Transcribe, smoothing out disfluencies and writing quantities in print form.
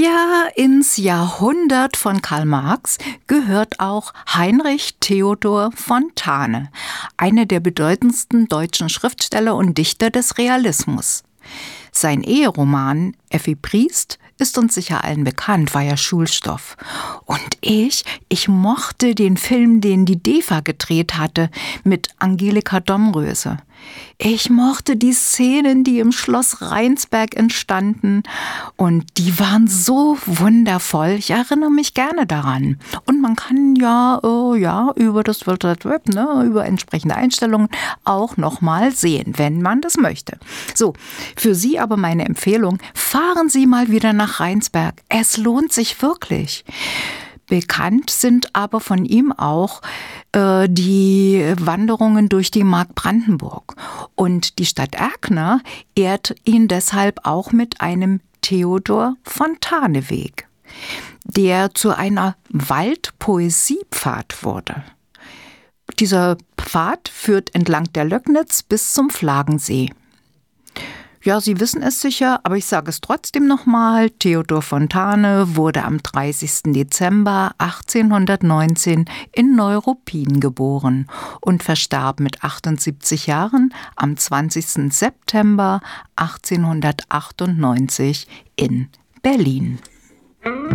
Ja, ins Jahrhundert von Karl Marx gehört auch Heinrich Theodor Fontane, einer der bedeutendsten deutschen Schriftsteller und Dichter des Realismus. Sein Eheroman Effi Briest ist uns sicher allen bekannt, war ja Schulstoff. Und ich mochte den Film, den die DEFA gedreht hatte, mit Angelika Domröse. Ich mochte die Szenen, die im Schloss Rheinsberg entstanden, und die waren so wundervoll. Ich erinnere mich gerne daran. Und man kann über das World Wide Web, über entsprechende Einstellungen auch nochmal sehen, wenn man das möchte. So, für Sie aber meine Empfehlung: fahren Sie mal wieder nach Rheinsberg. Es lohnt sich wirklich. Bekannt sind aber von ihm auch die Wanderungen durch die Mark Brandenburg. Und die Stadt Erkner ehrt ihn deshalb auch mit einem Theodor-Fontane-Weg, der zu einer Waldpoesiepfad wurde. Dieser Pfad führt entlang der Löcknitz bis zum Flagensee. Ja, Sie wissen es sicher, aber ich sage es trotzdem nochmal. Theodor Fontane wurde am 30. Dezember 1819 in Neuruppin geboren und verstarb mit 78 Jahren am 20. September 1898 in Berlin.